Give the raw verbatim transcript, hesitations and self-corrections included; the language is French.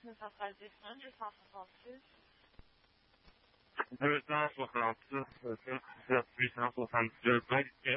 neuf cent soixante-dix, deux cent soixante-six. deux cent soixante-six, huit cent soixante-deux,